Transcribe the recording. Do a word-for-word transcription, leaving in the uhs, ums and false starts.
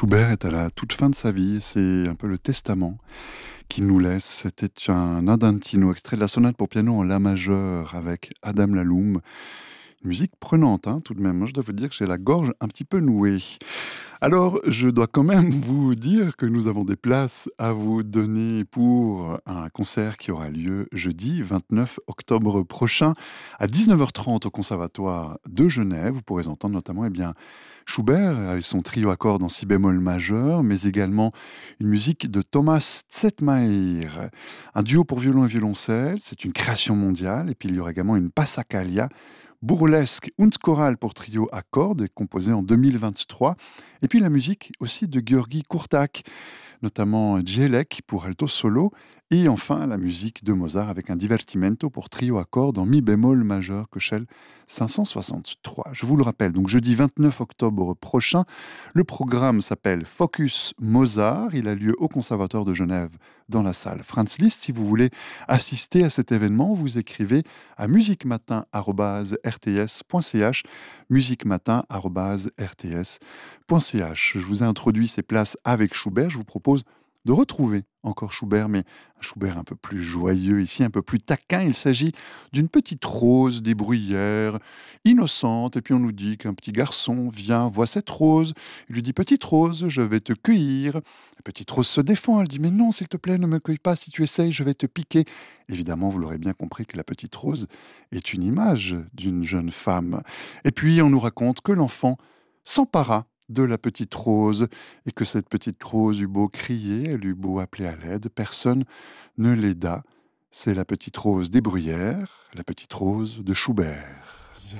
Schubert est à la toute fin de sa vie, c'est un peu le testament qu'il nous laisse. C'était un Andantino, extrait de la sonate pour piano en la majeur avec Adam Laloum. Une musique prenante, hein, tout de même. Moi, je dois vous dire que j'ai la gorge un petit peu nouée. Alors, je dois quand même vous dire que nous avons des places à vous donner pour un concert qui aura lieu jeudi vingt-neuf octobre prochain à dix-neuf heures trente au Conservatoire de Genève. Vous pourrez entendre notamment eh bien, Schubert avec son trio à cordes en si bémol majeur, mais également une musique de Thomas Zetmayer, un duo pour violon et violoncelle. C'est une création mondiale. Et puis, il y aura également une Passacaglia burlesque und chorale pour trio à cordes, composée en deux mille vingt-trois. Et puis la musique aussi de György Kurták, notamment Djelek pour alto solo, et enfin la musique de Mozart avec un divertimento pour trio à cordes en mi bémol majeur, Köchel cinq cent soixante-trois. Je vous le rappelle, donc jeudi vingt-neuf octobre prochain, le programme s'appelle Focus Mozart. Il a lieu au Conservatoire de Genève dans la salle Franz Liszt. Si vous voulez assister à cet événement, vous écrivez à musiquematin arobase r t s point c h, musiquematin arobase r t s point c h. Je vous ai introduit ces places avec Schubert. Je vous propose de retrouver encore Schubert, mais un Schubert un peu plus joyeux, ici un peu plus taquin. Il s'agit d'une petite rose des bruyères, innocente, et puis on nous dit qu'un petit garçon vient, voit cette rose, il lui dit « Petite rose, je vais te cueillir ». La petite rose se défend, elle dit « Mais non, s'il te plaît, ne me cueille pas, si tu essayes, je vais te piquer ». Évidemment, vous l'aurez bien compris que la petite rose est une image d'une jeune femme. Et puis on nous raconte que l'enfant s'empara de la petite rose, et que cette petite rose eut beau crier, elle eut beau appeler à l'aide, personne ne l'aida. C'est la petite rose des bruyères, la petite rose de Schubert.